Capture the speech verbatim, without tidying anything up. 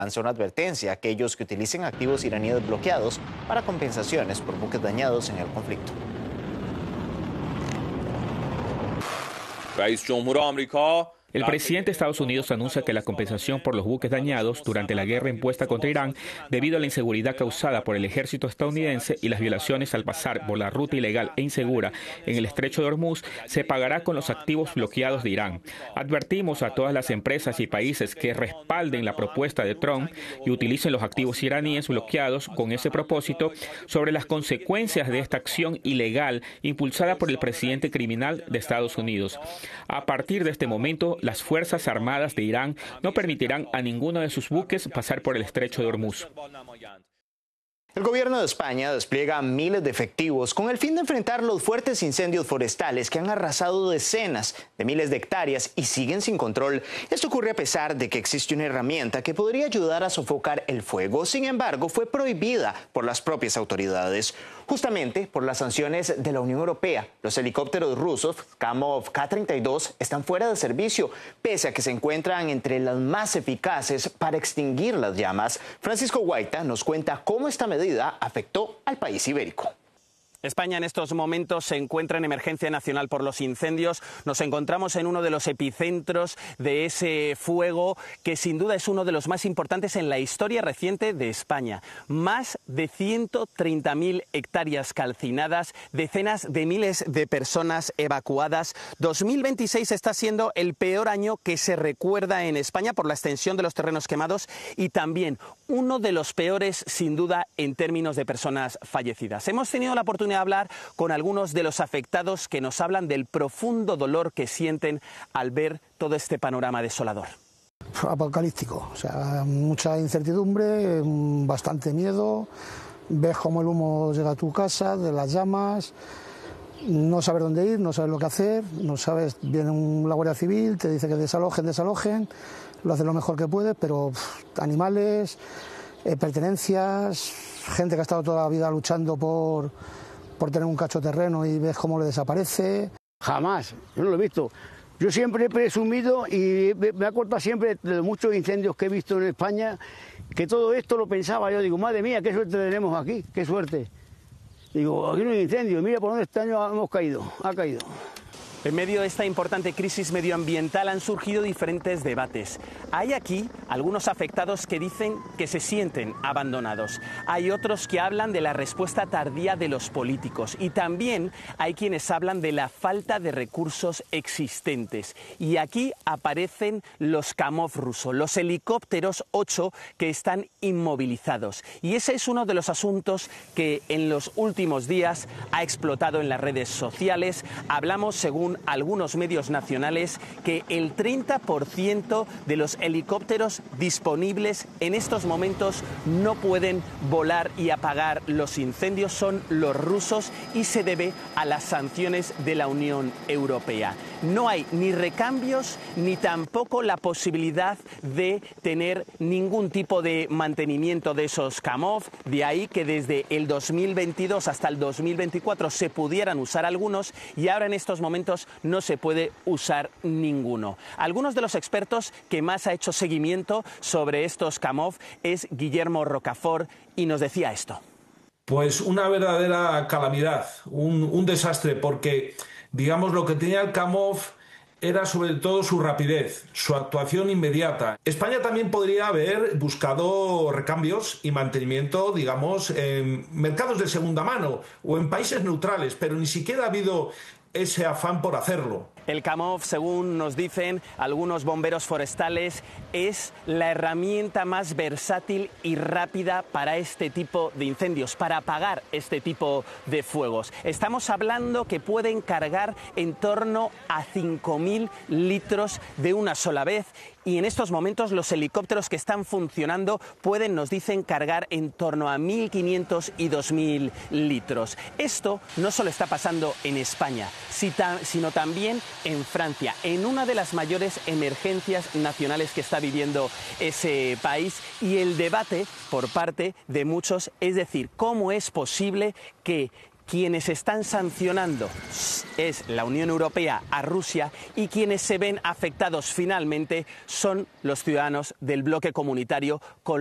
Lanza una advertencia a aquellos que utilicen activos iraníes bloqueados para compensaciones por buques dañados en el conflicto. El presidente de Estados Unidos anuncia que la compensación por los buques dañados durante la guerra impuesta contra Irán debido a la inseguridad causada por el ejército estadounidense y las violaciones al pasar por la ruta ilegal e insegura en el estrecho de Hormuz se pagará con los activos bloqueados de Irán. Advertimos a todas las empresas y países que respalden la propuesta de Trump y utilicen los activos iraníes bloqueados con ese propósito sobre las consecuencias de esta acción ilegal impulsada por el presidente criminal de Estados Unidos. A partir de este momento, las Fuerzas Armadas de Irán no permitirán a ninguno de sus buques pasar por el estrecho de Hormuz. El gobierno de España despliega miles de efectivos con el fin de enfrentar los fuertes incendios forestales que han arrasado decenas de miles de hectáreas y siguen sin control. Esto ocurre a pesar de que existe una herramienta que podría ayudar a sofocar el fuego. Sin embargo, fue prohibida por las propias autoridades, justamente por las sanciones de la Unión Europea. Los helicópteros rusos Kamov Ka treinta y dos están fuera de servicio, pese a que se encuentran entre las más eficaces para extinguir las llamas. Francisco Guaita nos cuenta cómo esta medida afectó al país ibérico. España en estos momentos se encuentra en emergencia nacional por los incendios. Nos encontramos en uno de los epicentros de ese fuego que sin duda es uno de los más importantes en la historia reciente de España. Más de ciento treinta mil hectáreas calcinadas, decenas de miles de personas evacuadas. dos mil veintiséis está siendo el peor año que se recuerda en España por la extensión de los terrenos quemados y también uno de los peores sin duda en términos de personas fallecidas. Hemos tenido la oportunidad de hablar con algunos de los afectados que nos hablan del profundo dolor que sienten al ver todo este panorama desolador. Apocalíptico, o sea, mucha incertidumbre, bastante miedo, ves cómo el humo llega a tu casa, de las llamas, no sabes dónde ir, no sabes lo que hacer, no sabes, viene un, la Guardia Civil, te dice que desalojen, desalojen, lo hacen lo mejor que puede, pero pff, animales, eh, pertenencias, gente que ha estado toda la vida luchando por... por tener un cacho de terreno y ves cómo le desaparece. Jamás, yo no lo he visto. Yo siempre he presumido y me acuerdo siempre de los muchos incendios que he visto en España, que todo esto lo pensaba yo, digo, madre mía, qué suerte tenemos aquí, qué suerte. Digo, aquí no hay incendio, mira por dónde este año hemos caído, ha caído. En medio de esta importante crisis medioambiental han surgido diferentes debates. Hay aquí algunos afectados que dicen que se sienten abandonados. Hay otros que hablan de la respuesta tardía de los políticos. Y también hay quienes hablan de la falta de recursos existentes. Y aquí aparecen los Kamov rusos, los helicópteros ocho que están inmovilizados. Y ese es uno de los asuntos que en los últimos días ha explotado en las redes sociales. Hablamos, según algunos medios nacionales, que el treinta por ciento de los helicópteros disponibles en estos momentos no pueden volar y apagar los incendios, son los rusos y se debe a las sanciones de la Unión Europea. No hay ni recambios ni tampoco la posibilidad de tener ningún tipo de mantenimiento de esos Kamov, de ahí que desde el dos mil veintidós hasta el dos mil veinticuatro se pudieran usar algunos y ahora en estos momentos no se puede usar ninguno. Algunos de los expertos que más ha hecho seguimiento sobre estos Kamov es Guillermo Rocafort y nos decía esto. Pues una verdadera calamidad, un, un desastre, porque digamos lo que tenía el Kamov era sobre todo su rapidez, su actuación inmediata. España también podría haber buscado recambios y mantenimiento, digamos, en mercados de segunda mano o en países neutrales, pero ni siquiera ha habido ese afán por hacerlo. El Kamov, según nos dicen algunos bomberos forestales, es la herramienta más versátil y rápida para este tipo de incendios, para apagar este tipo de fuegos. Estamos hablando que pueden cargar en torno a cinco mil litros de una sola vez y en estos momentos los helicópteros que están funcionando pueden, nos dicen, cargar en torno a mil quinientos y dos mil litros. Esto no solo está pasando en España, sino también en Francia, en una de las mayores emergencias nacionales que está viviendo ese país, y el debate por parte de muchos es decir, ¿cómo es posible que quienes están sancionando es la Unión Europea a Rusia y quienes se ven afectados finalmente son los ciudadanos del bloque comunitario con